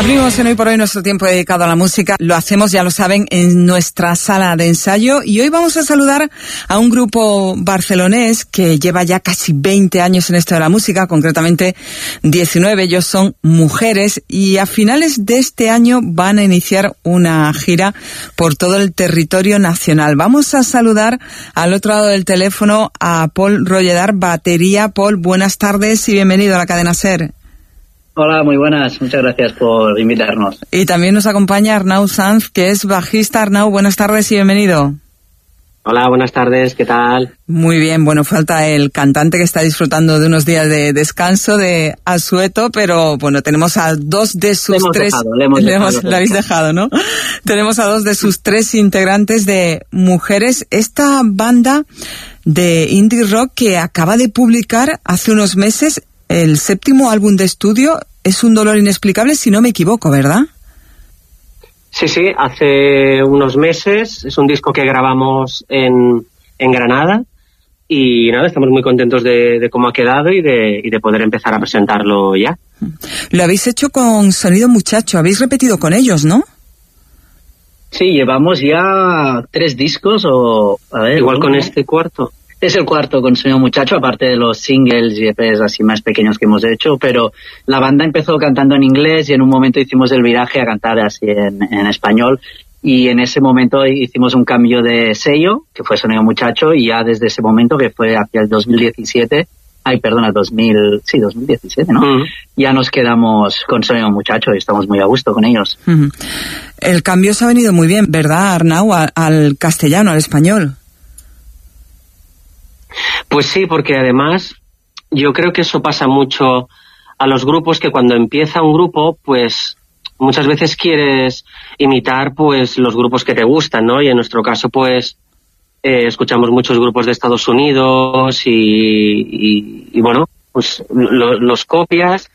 Abrimos en Hoy por Hoy nuestro tiempo dedicado a la música. Lo hacemos, ya lo saben, en nuestra sala de ensayo. Y hoy vamos a saludar a un grupo barcelonés que lleva ya casi 20 años en esto de la música, concretamente 19. Ellos son Mujeres y a finales de este año van a iniciar una gira por todo el territorio nacional. Vamos a saludar al otro lado del teléfono a Pol Rolledar, batería. Pol, buenas tardes y bienvenido a la cadena SER. Hola, muy buenas. Muchas gracias por invitarnos. Y también nos acompaña Arnau Sanz, que es bajista. Arnau, buenas tardes y bienvenido. Hola, buenas tardes, ¿qué tal? Muy bien, bueno, falta el cantante que está disfrutando de unos días de descanso de asueto, pero bueno, tenemos a dos de sus le habéis dejado, ¿no? Tenemos a dos de sus tres integrantes de Mujeres, esta banda de indie rock que acaba de publicar hace unos meses el 7º álbum de estudio. Es un dolor inexplicable, si no me equivoco, ¿verdad? Sí, hace unos meses. Es un disco que grabamos en Granada y nada, estamos muy contentos de cómo ha quedado y de poder empezar a presentarlo ya. Lo habéis hecho con Sonido Muchacho, habéis repetido con ellos, ¿no? Sí, llevamos ya 3 discos igual con este cuarto. Es el cuarto con Sonido Muchacho, aparte de los singles y EPs así más pequeños que hemos hecho, pero la banda empezó cantando en inglés y en un momento hicimos el viraje a cantar así en español, y en ese momento hicimos un cambio de sello, que fue Sonido Muchacho, y ya desde ese momento, que fue hacia el 2017, 2017, ¿no? Uh-huh. Ya nos quedamos con Sonido Muchacho y estamos muy a gusto con ellos. Uh-huh. El cambio se ha venido muy bien, ¿verdad, Arnau? Al castellano, al español. Pues sí, porque además yo creo que eso pasa mucho a los grupos, que cuando empieza un grupo, pues muchas veces quieres imitar pues los grupos que te gustan, ¿no? Y en nuestro caso, pues escuchamos muchos grupos de Estados Unidos y bueno, pues los copias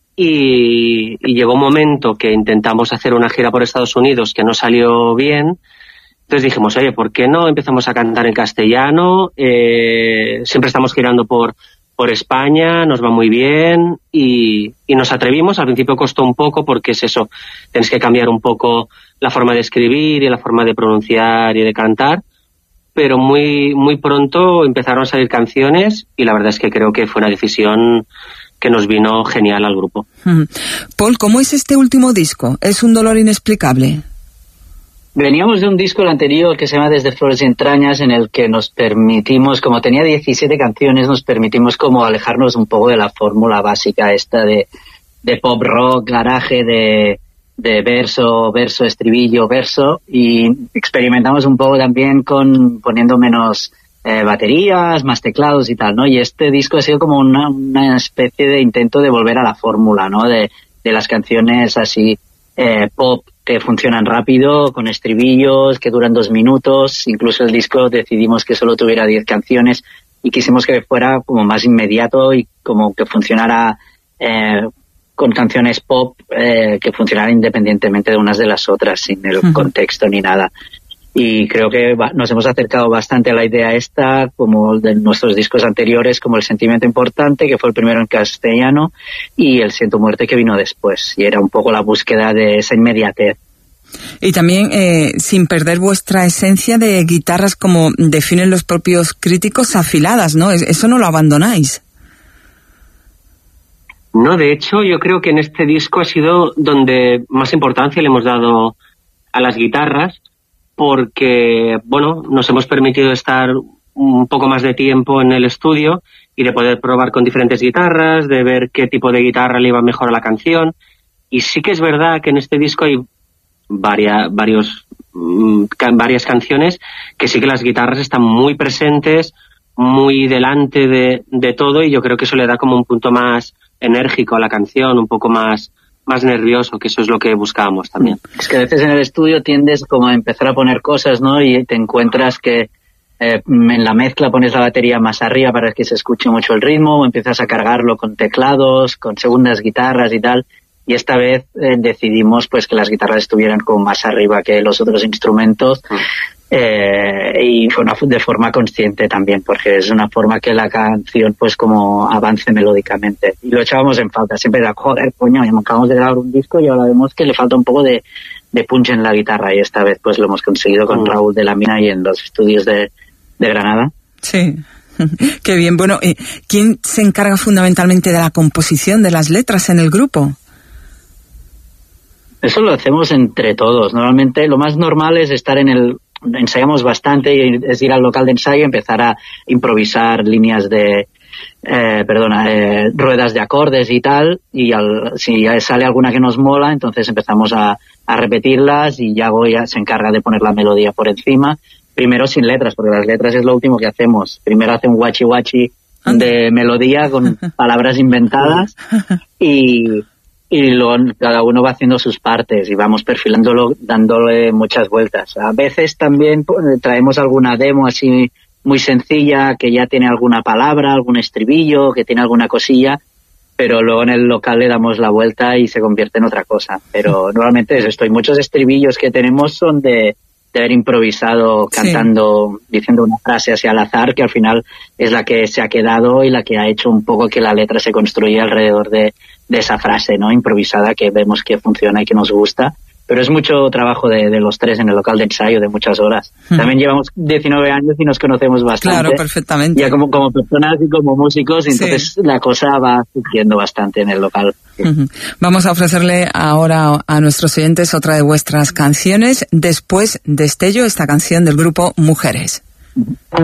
y llegó un momento que intentamos hacer una gira por Estados Unidos que no salió bien. Entonces dijimos, oye, ¿por qué no empezamos a cantar en castellano? Siempre estamos girando por España, nos va muy bien y nos atrevimos. Al principio costó un poco porque es eso, tienes que cambiar un poco la forma de escribir y la forma de pronunciar y de cantar, pero muy, muy pronto empezaron a salir canciones y la verdad es que creo que fue una decisión que nos vino genial al grupo. Pol, ¿cómo es este último disco? ¿Es un dolor inexplicable? Veníamos de un disco, el anterior, que se llama Desde Flores y Entrañas, en el que nos permitimos, como tenía 17 canciones, nos permitimos como alejarnos un poco de la fórmula básica esta de pop rock, garaje, de verso, estribillo, verso, y experimentamos un poco también con poniendo menos baterías, más teclados y tal, ¿no? Y este disco ha sido como una especie de intento de volver a la fórmula, ¿no? De las canciones así pop, que funcionan rápido, con estribillos que duran 2 minutos. Incluso el disco decidimos que solo tuviera 10 canciones y quisimos que fuera como más inmediato y como que funcionara con canciones pop que funcionaran independientemente de unas de las otras, sin el contexto ni nada. Y creo que nos hemos acercado bastante a la idea esta, como de nuestros discos anteriores, como El Sentimiento Importante, que fue el primero en castellano, y El Siento Muerte, que vino después. Y era un poco la búsqueda de esa inmediatez. Y también sin perder vuestra esencia de guitarras, como definen los propios críticos, afiladas, ¿no? Eso no lo abandonáis. No, de hecho, yo creo que en este disco ha sido donde más importancia le hemos dado a las guitarras, porque, bueno, nos hemos permitido estar un poco más de tiempo en el estudio y de poder probar con diferentes guitarras, de ver qué tipo de guitarra le iba mejor a la canción. Y sí que es verdad que en este disco hay varias canciones que sí que las guitarras están muy presentes, muy delante de todo, y yo creo que eso le da como un punto más enérgico a la canción, un poco más nervioso, que eso es lo que buscábamos también. Es que a veces en el estudio tiendes como a empezar a poner cosas, ¿no? Y te encuentras que en la mezcla pones la batería más arriba para que se escuche mucho el ritmo, o empiezas a cargarlo con teclados, con segundas guitarras y tal. Y esta vez decidimos pues que las guitarras estuvieran como más arriba que los otros instrumentos, y de forma consciente también, porque es una forma que la canción pues como avance melódicamente, y lo echábamos en falta. Siempre era, joder, coño, acabamos de grabar un disco y ahora vemos que le falta un poco de punch en la guitarra, y esta vez pues lo hemos conseguido con Raúl de la Mina y en los estudios de Granada. Sí. Qué bien. Bueno, ¿quién se encarga fundamentalmente de la composición de las letras en el grupo? Eso lo hacemos entre todos. Normalmente lo más normal es ensayamos bastante, y es ir al local de ensayo y empezar a improvisar líneas ruedas de acordes y tal, y si sale alguna que nos mola, entonces empezamos a repetirlas, y ya se encarga de poner la melodía por encima. Primero sin letras, porque las letras es lo último que hacemos. Primero hace un guachi guachi de melodía con palabras inventadas, y luego cada uno va haciendo sus partes y vamos perfilándolo, dándole muchas vueltas. A veces también traemos alguna demo así muy sencilla, que ya tiene alguna palabra, algún estribillo, que tiene alguna cosilla, pero luego en el local le damos la vuelta y se convierte en otra cosa. Pero normalmente es esto, y muchos estribillos que tenemos son de haber improvisado cantando, diciendo una frase así al azar, que al final es la que se ha quedado y la que ha hecho un poco que la letra se construya alrededor de esa frase, ¿no?, improvisada, que vemos que funciona y que nos gusta. Pero es mucho trabajo de los tres en el local de ensayo, de muchas horas. También llevamos 19 años y nos conocemos bastante. Claro, perfectamente. Ya como personas y como músicos, entonces la cosa va surgiendo bastante en el local. Vamos a ofrecerle ahora a nuestros oyentes otra de vuestras canciones, Después Destello, esta canción del grupo Mujeres.